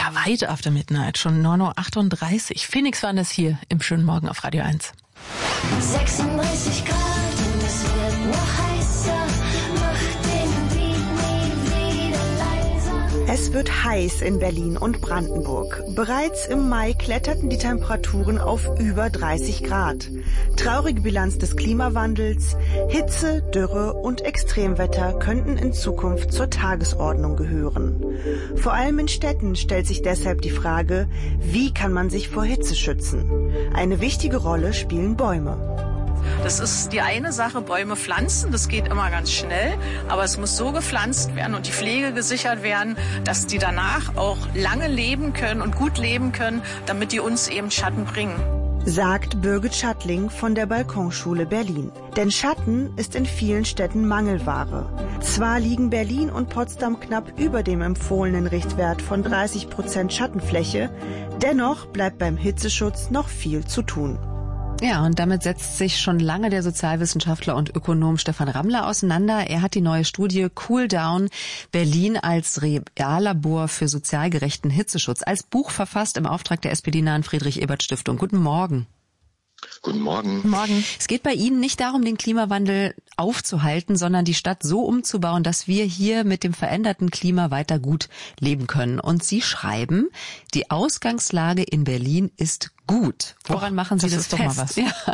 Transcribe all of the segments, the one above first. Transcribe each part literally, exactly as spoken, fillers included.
Ja, weit after midnight, schon neun Uhr achtunddreißig. Phoenix waren das hier im schönen Morgen auf Radio eins. sechsunddreißig Grad und es wird noch heißer, macht den Beat nie wieder leiser. Es wird heiß in Berlin und Brandenburg. Bereits im Mai kletterten die Temperaturen auf über dreißig Grad. Traurige Bilanz des Klimawandels, Hitze, Dürre und Extremwetter könnten in Zukunft zur Tagesordnung gehören. Vor allem in Städten stellt sich deshalb die Frage, wie kann man sich vor Hitze schützen? Eine wichtige Rolle spielen Bäume. Das ist die eine Sache, Bäume pflanzen, das geht immer ganz schnell, aber es muss so gepflanzt werden und die Pflege gesichert werden, dass die danach auch lange leben können und gut leben können, damit die uns eben Schatten bringen. Sagt Birgit Schattling von der Balkonschule Berlin. Denn Schatten ist in vielen Städten Mangelware. Zwar liegen Berlin und Potsdam knapp über dem empfohlenen Richtwert von dreißig Prozent Schattenfläche, dennoch bleibt beim Hitzeschutz noch viel zu tun. Ja, und damit setzt sich schon lange der Sozialwissenschaftler und Ökonom Stefan Rammler auseinander. Er hat die neue Studie Cool Down Berlin als Reallabor für sozial gerechten Hitzeschutz als Buch verfasst im Auftrag der S P D-nahen Friedrich-Ebert-Stiftung. Guten Morgen. Guten Morgen. Morgen. Es geht bei Ihnen nicht darum, den Klimawandel aufzuhalten, sondern die Stadt so umzubauen, dass wir hier mit dem veränderten Klima weiter gut leben können. Und Sie schreiben, die Ausgangslage in Berlin ist gut. Woran machen Sie das, das fest? Doch mal was. Ja.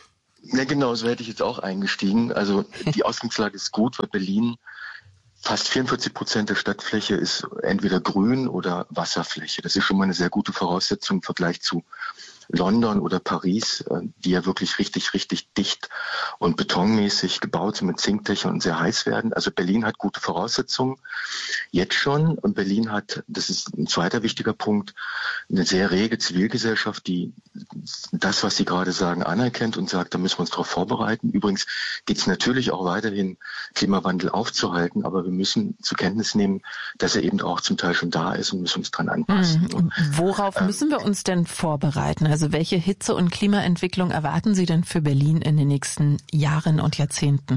Ja, genau, so hätte ich jetzt auch eingestiegen. Also die Ausgangslage ist gut, weil Berlin fast vierundvierzig Prozent der Stadtfläche ist entweder Grün oder Wasserfläche. Das ist schon mal eine sehr gute Voraussetzung im Vergleich zu London oder Paris, die ja wirklich richtig, richtig dicht und betonmäßig gebaut sind mit Zinkdächern und sehr heiß werden. Also Berlin hat gute Voraussetzungen jetzt schon und Berlin hat, das ist ein zweiter wichtiger Punkt, eine sehr rege Zivilgesellschaft, die das, was Sie gerade sagen, anerkennt und sagt, da müssen wir uns darauf vorbereiten. Übrigens geht es natürlich auch weiterhin, Klimawandel aufzuhalten, aber wir müssen zur Kenntnis nehmen, dass er eben auch zum Teil schon da ist und müssen uns dran anpassen. Mhm. Worauf ähm, müssen wir uns denn vorbereiten? Also welche Hitze- und Klimaentwicklung erwarten Sie denn für Berlin in den nächsten Jahren und Jahrzehnten?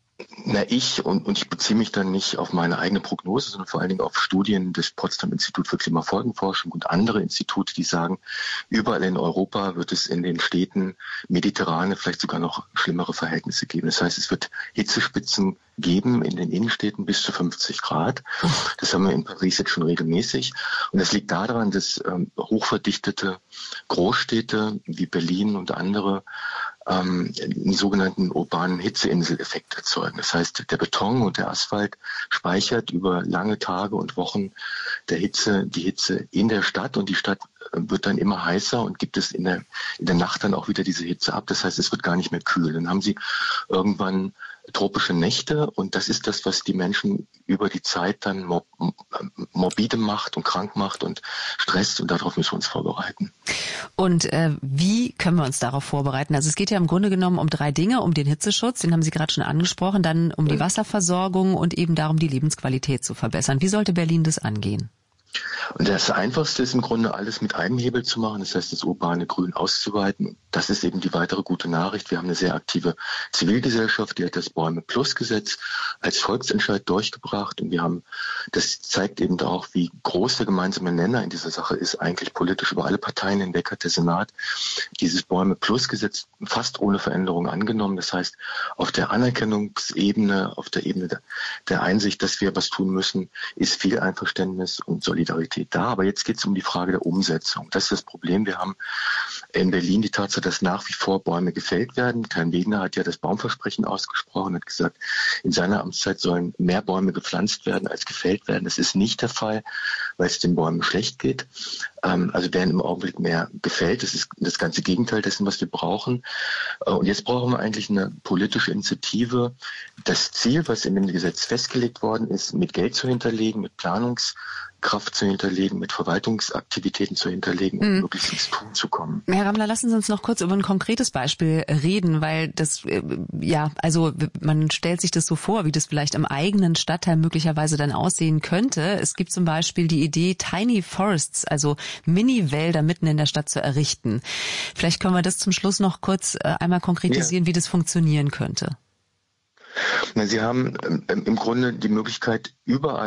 Na, ich, und, und ich beziehe mich dann nicht auf meine eigene Prognose, sondern vor allen Dingen auf Studien des Potsdam Institut für Klimafolgenforschung und andere Institute, die sagen, überall in Europa wird es in den Städten mediterrane, vielleicht sogar noch schlimmere Verhältnisse geben. Das heißt, es wird Hitzespitzen geben in den Innenstädten bis zu fünfzig Grad. Das haben wir in Paris jetzt schon regelmäßig. Und das liegt daran, dass ähm, hochverdichtete Großstädte wie Berlin und andere ähm, einen sogenannten urbanen Hitzeinseleffekt erzeugen. Das heißt, der Beton und der Asphalt speichert über lange Tage und Wochen der Hitze, die Hitze in der Stadt und die Stadt wird dann immer heißer und gibt es in der, in der Nacht dann auch wieder diese Hitze ab. Das heißt, es wird gar nicht mehr kühl. Dann haben sie irgendwann tropische Nächte und das ist das, was die Menschen über die Zeit dann mor- morbide macht und krank macht und stresst und darauf müssen wir uns vorbereiten. Und äh, wie können wir uns darauf vorbereiten? Also es geht ja im Grunde genommen um drei Dinge, um den Hitzeschutz, den haben Sie gerade schon angesprochen, dann um die Wasserversorgung und eben darum, die Lebensqualität zu verbessern. Wie sollte Berlin das angehen? Und das Einfachste ist im Grunde, alles mit einem Hebel zu machen, das heißt, das urbane Grün auszuweiten. Das ist eben die weitere gute Nachricht. Wir haben eine sehr aktive Zivilgesellschaft, die hat das Bäume Plus Gesetz als Volksentscheid durchgebracht. Und wir haben, das zeigt eben auch, wie groß der gemeinsame Nenner in dieser Sache ist, eigentlich politisch über alle Parteien hinweg hat der Senat dieses Bäume Plus Gesetz fast ohne Veränderung angenommen. Das heißt, auf der Anerkennungsebene, auf der Ebene der, der Einsicht, dass wir was tun müssen, ist viel Einverständnis und Solidarität da. Aber jetzt geht es um die Frage der Umsetzung. Das ist das Problem. Wir haben in Berlin die Tatsache, dass nach wie vor Bäume gefällt werden. Herr Wegner hat ja das Baumversprechen ausgesprochen und hat gesagt, in seiner Amtszeit sollen mehr Bäume gepflanzt werden, als gefällt werden. Das ist nicht der Fall, weil es den Bäumen schlecht geht. Also werden im Augenblick mehr gefällt. Das ist das ganze Gegenteil dessen, was wir brauchen. Und jetzt brauchen wir eigentlich eine politische Initiative. Das Ziel, was in dem Gesetz festgelegt worden ist, mit Geld zu hinterlegen, mit Planungskraft zu hinterlegen, mit Verwaltungsaktivitäten zu hinterlegen, um mhm. wirklich ins Tun zu kommen. Herr Rammler, lassen Sie uns noch kurz über ein konkretes Beispiel reden, weil das, ja, also man stellt sich das so vor, wie das vielleicht im eigenen Stadtteil möglicherweise dann aussehen könnte. Es gibt zum Beispiel die Idee, Tiny Forests, also Mini-Wälder mitten in der Stadt zu errichten. Vielleicht können wir das zum Schluss noch kurz einmal konkretisieren, ja. wie das funktionieren könnte. Na, Sie haben im Grunde die Möglichkeit, überall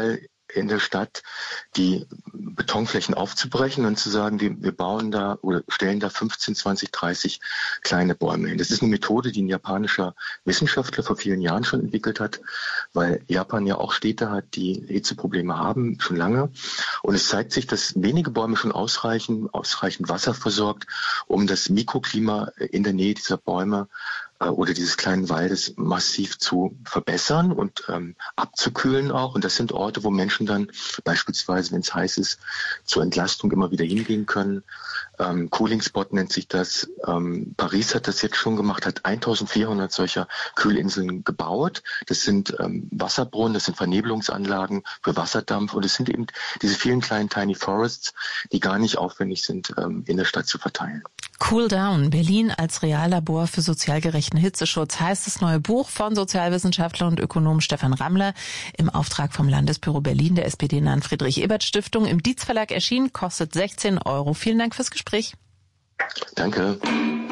in der Stadt, die Betonflächen aufzubrechen und zu sagen, wir, wir bauen da oder stellen da fünfzehn, zwanzig, dreißig kleine Bäume hin. Das ist eine Methode, die ein japanischer Wissenschaftler vor vielen Jahren schon entwickelt hat, weil Japan ja auch Städte hat, die Hitzeprobleme haben, schon lange. Und es zeigt sich, dass wenige Bäume schon ausreichen, ausreichend Wasser versorgt, um das Mikroklima in der Nähe dieser Bäume oder dieses kleinen Waldes massiv zu verbessern und ähm, abzukühlen auch. Und das sind Orte, wo Menschen dann beispielsweise, wenn es heiß ist, zur Entlastung immer wieder hingehen können. Ähm, Cooling Spot nennt sich das. Ähm, Paris hat das jetzt schon gemacht, hat eintausendvierhundert solcher Kühlinseln gebaut. Das sind ähm, Wasserbrunnen, das sind Vernebelungsanlagen für Wasserdampf und es sind eben diese vielen kleinen Tiny Forests, die gar nicht aufwendig sind, ähm, in der Stadt zu verteilen. Cool Down, Berlin als Reallabor für sozial gerechten Hitzeschutz heißt das neue Buch von Sozialwissenschaftler und Ökonom Stefan Rammler im Auftrag vom Landesbüro Berlin der S P D-nahen Friedrich-Ebert-Stiftung. Im Dietz Verlag erschienen, kostet sechzehn Euro. Vielen Dank fürs Gespräch. Danke.